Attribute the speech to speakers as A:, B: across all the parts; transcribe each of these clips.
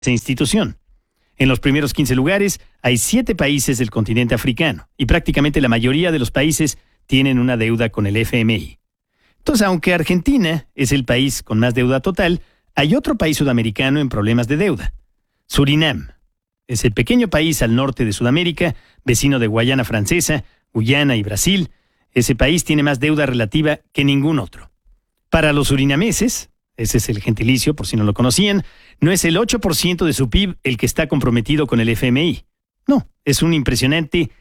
A: esa institución. En los primeros 15 lugares hay 7 países del continente africano y prácticamente la mayoría de los países tienen una deuda con el FMI. Entonces, aunque Argentina es el país con más deuda total, hay otro país sudamericano en problemas de deuda. Surinam es el pequeño país al norte de Sudamérica, vecino de Guayana Francesa, Guyana y Brasil. Ese país tiene más deuda relativa que ningún otro. Para los surinameses, ese es el gentilicio por si no lo conocían, no es el 8% de su PIB el que está comprometido con el FMI. No, es un impresionante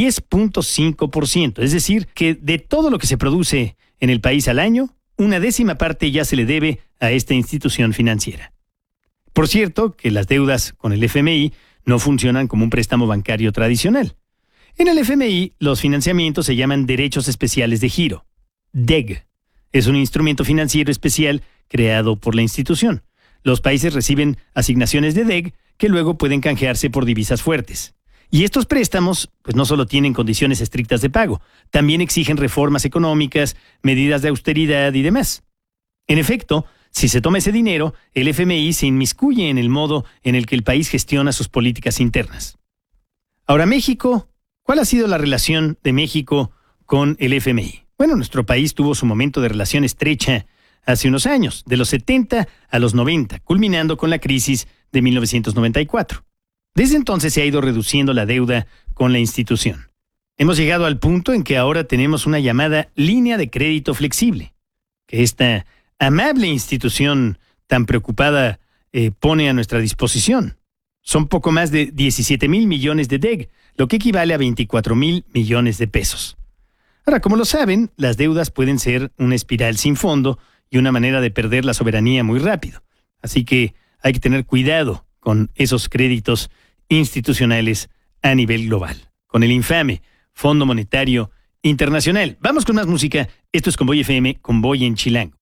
A: 10.5%. Es decir, que de todo lo que se produce en el país al año, una décima parte ya se le debe a esta institución financiera. Por cierto, que las deudas con el FMI no funcionan como un préstamo bancario tradicional. En el FMI, los financiamientos se llaman derechos especiales de giro, DEG. Es un instrumento financiero especial creado por la institución. Los países reciben asignaciones de DEG que luego pueden canjearse por divisas fuertes. Y estos préstamos, pues no solo tienen condiciones estrictas de pago, también exigen reformas económicas, medidas de austeridad y demás. En efecto, si se toma ese dinero, el FMI se inmiscuye en el modo en el que el país gestiona sus políticas internas. Ahora, México, ¿cuál ha sido la relación de México con el FMI? Bueno, nuestro país tuvo su momento de relación estrecha hace unos años, de los 70 a los 90, culminando con la crisis de 1994. Desde entonces se ha ido reduciendo la deuda con la institución. Hemos llegado al punto en que ahora tenemos una llamada línea de crédito flexible, que esta amable institución tan preocupada pone a nuestra disposición. Son poco más de 17,000 millones de DEG, lo que equivale a 24,000 millones de pesos. Ahora, como lo saben, las deudas pueden ser una espiral sin fondo y una manera de perder la soberanía muy rápido. Así que hay que tener cuidado con esos créditos institucionales a nivel global, con el infame Fondo Monetario Internacional. Vamos con más música. Esto es Convoy FM, Convoy en Chilango.